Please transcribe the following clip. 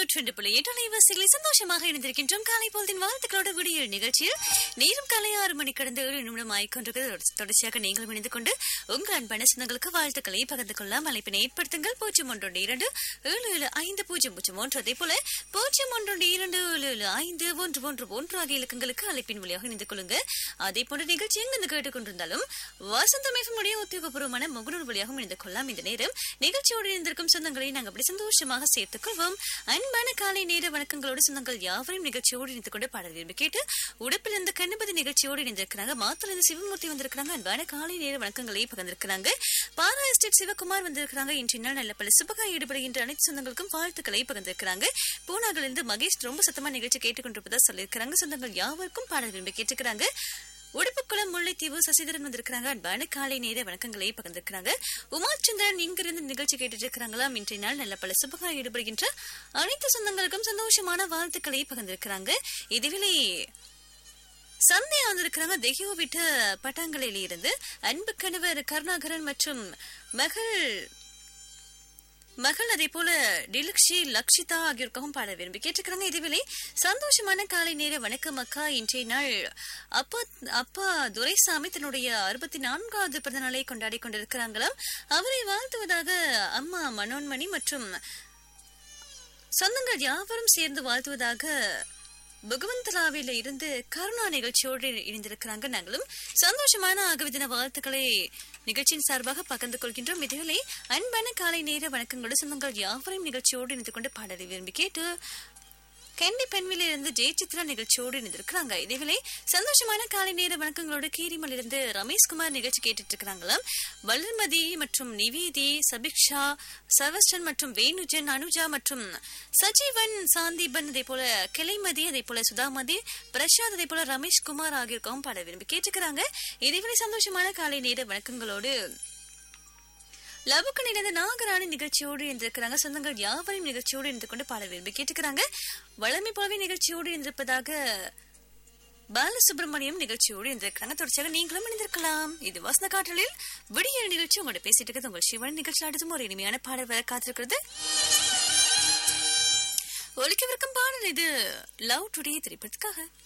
102.8 அலைவரிசைகளை சந்தோஷமாக இணைந்திருக்கின்றோம். காலை பொழுதின் வாழ்த்துக்களோட விடியல் நிகழ்ச்சியில் நேரம் காலை 6 மணி கடந்து 7 நிமிடம் ஆய்கொண்டிருக்கிறது. தொடர்ச்சியாக நீங்கள் இணைந்து கொண்டு உங்கள் அன்பான சொந்தங்களுக்கு வாழ்த்துக்களை பகிர்ந்து கொள்ளலாம். அழைப்பினை ஏற்படுத்துங்கள் 0112775001 அதே போல 0112775111 ஆகிய இலக்கங்களுக்கு அழைப்பின் வழியாக இணைந்து கொள்ளுங்க. அதே போன்ற நிகழ்ச்சி எங்கிருந்து கேட்டுக்கொண்டிருந்தாலும் வசந்தம் எஃப்எம்முடைய உத்தியோகபூர்வமான முகநூல் வழியாக இணைந்து கொள்ளலாம். இந்த நேரம் நிகழ்ச்சியோடு இணைந்திருக்கும் சொந்தங்களை நாங்கள் அப்படி சந்தோஷமாக சேர்த்துக் கொள்வோம். அன்பான காலை நேர வணக்கங்களோடு சொந்தங்கள் யாவரையும் நிகழ்ச்சியோடு இணைந்து கொண்டு பாடல் விரும்பி கேட்டு உடுப்பிலிருந்து கண்ணுபதி நிகழ்ச்சியோடு இணைந்திருக்கிறாங்க. மாத்திலிருந்து சிவமூர்த்தி வந்திருக்கிறாங்க. அன்பான காலை நேர வணக்கங்களை பகிர்ந்திருக்கிறாங்க. பாரா எஸ்டேட் சிவகுமார் வந்திருக்கிறாங்க. இன்றைய நாள் நல்ல பல சுபகாய் ஈடுபடுகின்ற அனைத்து சொந்தங்களுக்கும் வாழ்த்துக்களை பகிர்ந்திருக்கிறாங்க. பூனாவிலிருந்து மகேஷ் ரொம்ப சத்தமா நிகழ்ச்சி கேட்டுக்கொண்டிருப்பதா சொல்லியிருக்கிறாங்க. சொந்தங்கள் யாவருக்கும் பாடல் விரும்பி கேட்டுக்கிறாங்க. உடுப்புக்குளம் முல்லைத்தீவு சசிதரன் வந்திருக்கிறாங்க. அன்பான காலை நேர வணக்கங்களை பகிர்ந்திருக்கிறாங்க. உமாச்சந்திரன் இங்கிருந்து நிகழ்ச்சி கேட்டுட்டு இருக்கிறாங்களாம். இன்றைய நாள் நல்ல பல சுபகாய் ஈடுபடுகின்ற அனைத்து சொந்தங்களுக்கும் சந்தோஷமான வாழ்த்துக்களை பகிர்ந்திருக்கிறாங்க. இதுவிலே சந்தையா வந்திருக்கிறாங்க. தெஹியோ விட்ட பட்டாங்கலையில இருந்து அன்பு கணவர் கருணாகரன் மற்றும் மகள் அதே போல டிலக்ஷி லக்ஷிதா ஆகியோருக்காகவும் பாட விரும்பி கேட்டுக்கிறாங்க. இதுவேளை சந்தோஷமான காலை நேர வணக்கம் அக்கா. இன்றைய நாள் அப்பா துரைசாமி தன்னுடைய 64வது பிறந்த நாளை கொண்டாடி கொண்டிருக்கிறாங்களாம். அவரை வாழ்த்துவதாக அம்மா மனோன்மணி மற்றும் சொந்தங்கள் யாவரும் சேர்ந்து வாழ்த்துவதாக பகவந்தராவில இருந்து கருணா நிகழ்ச்சியோடு இணைந்திருக்கிறாங்க. நாங்களும் சந்தோஷமான ஆகவிதின வாழ்த்துக்களை நிகழ்ச்சியின் சார்பாக பகிர்ந்து கொள்கின்றோம். இதுவேளை அன்பான காலை நேர வணக்கங்களோடு சொந்தங்கள் யாவரையும் நிகழ்ச்சியோடு இணைந்து கொண்டு பாடலை விரும்பி கேட்டு கண்டி பெண்வில இருந்து ஜெயசித்ரா நிகழ்ச்சியோடு இணைந்திருக்கிறாங்க. இதேவேளை சந்தோஷமான காலை நேர வணக்கங்களோட கீரிமலிருந்து ரமேஷ்குமார் நிகழ்ச்சி கேட்டுட்டு இருக்கிறாங்களாம். வளர்மதி மற்றும் நிவேதி, சபிக்ஷா, சவஸ்டன் மற்றும் வேணுஜன், அனுஜா மற்றும் சஜீவன், சாந்தீபன், அதே போல கிளைமதி, அதே போல சுதாமதி, பிரசாத், அதே போல ரமேஷ்குமார் ஆகியோருக்கும் பாட விரும்பி கேட்டுக்கிறாங்க. இதேவேளை சந்தோஷமான காலை நேர வணக்கங்களோடு லவுக்கு நிறைந்த நாகராணி நிகழ்ச்சியோடு இருந்திருக்கிறாங்க. சொந்தங்கள் யாவரையும் நிகழ்ச்சியோடு இருந்து கொண்டு பாட விரும்பி கேட்டுக்கிறாங்க. வளமை போலவே நிகழ்ச்சியோடு இருந்திருப்பதாக பாலசுப்ரமணியம் நிகழ்ச்சியோடு இருந்திருக்கிறாங்க. தொடர்ச்சியாக நீங்களும் இணைந்திருக்கலாம். இது வசந்த காற்றலில் விடியல் நிகழ்ச்சி. உங்களோட பேசிட்டு இருக்கிறது உங்கள் சிவன் நிகழ்ச்சி. அடுத்தும் ஒரு இனிமையான பாடல் வர காத்திருக்கிறது. ஒலிக்கவிருக்கும் பாடல் இது லவ் டுடே திரைப்படத்துக்காக.